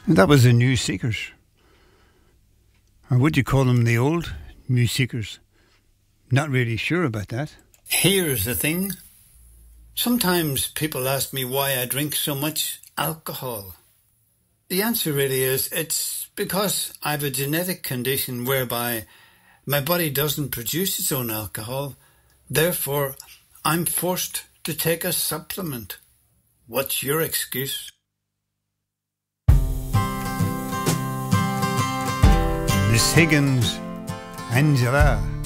That was the New Seekers. Or would you call them the old New Seekers? Not really sure about that. Here's the thing. Sometimes people ask me why I drink so much alcohol. The answer really is it's because I have a genetic condition whereby my body doesn't produce its own alcohol. Therefore, I'm forced to take a supplement. What's your excuse? Miss Higgins, Angela.